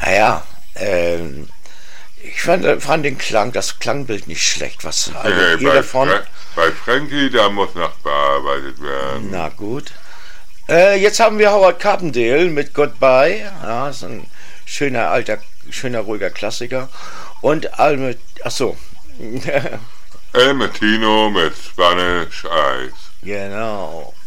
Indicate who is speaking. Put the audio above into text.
Speaker 1: ja, ich fand das Klangbild nicht schlecht. Was haltet ihr davon?
Speaker 2: Bei Frankie, da muss noch bearbeitet werden.
Speaker 1: Na gut. Jetzt haben wir Howard Carpendale mit Goodbye. Ja, ist ein schöner, ruhiger Klassiker. Und achso.
Speaker 2: El Matino mit Spanish Eyes.
Speaker 1: Genau.